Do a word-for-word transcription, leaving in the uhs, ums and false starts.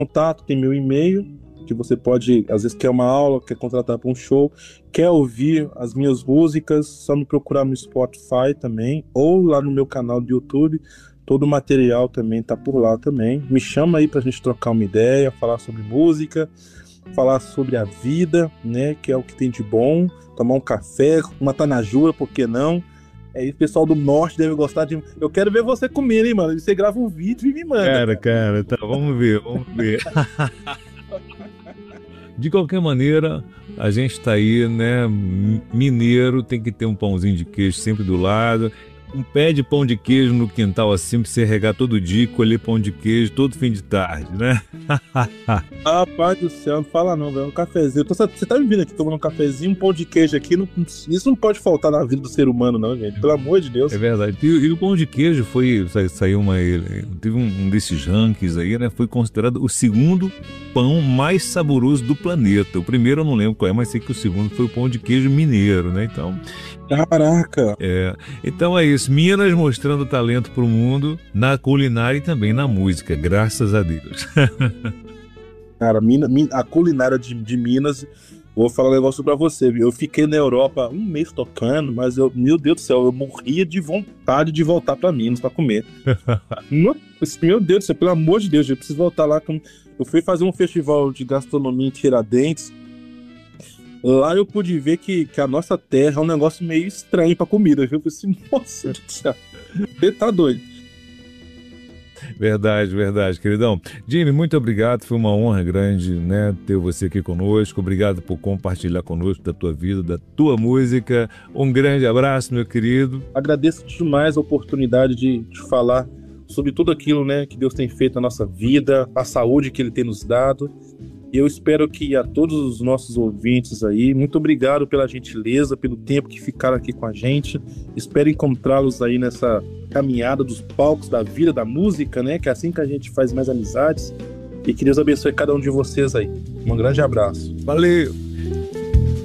contato, tem meu e-mail, que você pode, às vezes quer uma aula, quer contratar para um show, quer ouvir as minhas músicas, só me procurar no Spotify também, ou lá no meu canal do YouTube, todo o material também tá por lá também. Me chama aí pra gente trocar uma ideia, falar sobre música, falar sobre a vida, né, que é o que tem de bom, tomar um café, uma tanajura, por que não? É isso, o pessoal do norte deve gostar de... Eu quero ver você comer, hein, mano? Você grava um vídeo e me manda, Cara, cara. cara, tá, vamos ver, vamos ver. De qualquer maneira, a gente tá aí, né? Mineiro tem que ter um pãozinho de queijo sempre do lado. Um pé de pão de queijo no quintal assim pra você regar todo dia e colher pão de queijo todo fim de tarde, né? Ah, pai do céu, não fala não, velho. Um cafezinho. Tô- Você tá me vindo aqui tomando um cafezinho, um pão de queijo aqui. Não- isso não pode faltar na vida do ser humano, não, gente. Pelo amor de É Deus. verdade. E, e o pão de queijo foi. sa- Saiu uma. Teve um, um desses rankings aí, né? Foi considerado o segundo pão mais saboroso do planeta. O primeiro eu não lembro qual é, mas sei que o segundo foi o pão de queijo mineiro, né? Então, Caraca. é, então é isso. Minas mostrando talento pro mundo na culinária e também na música, graças a Deus. Cara, Mina- Min- a culinária de, de Minas, vou falar um negócio pra você, viu? Eu fiquei na Europa um mês tocando, mas eu, meu Deus do céu, eu morria de vontade de voltar pra Minas pra comer. Nossa, meu Deus do céu, pelo amor de Deus, eu preciso voltar lá. com- Eu fui fazer um festival de gastronomia em Tiradentes. Lá eu pude ver que, que a nossa terra é um negócio meio estranho pra comida, viu? Eu falei assim, nossa do céu, você tá doido. Verdade, verdade, queridão. Jimmy, muito obrigado. Foi uma honra grande, né, ter você aqui conosco. Obrigado por compartilhar conosco da tua vida, da tua música. Um grande abraço, meu querido. Agradeço demais a oportunidade de, de falar sobre tudo aquilo, né, que Deus tem feito na nossa vida, a saúde que Ele tem nos dado. E eu espero que a todos os nossos ouvintes aí, muito obrigado pela gentileza, pelo tempo que ficaram aqui com a gente. Espero encontrá-los aí nessa caminhada dos palcos da vida, da música, né? Que é assim que a gente faz mais amizades. E que Deus abençoe cada um de vocês aí. Um grande abraço. Valeu!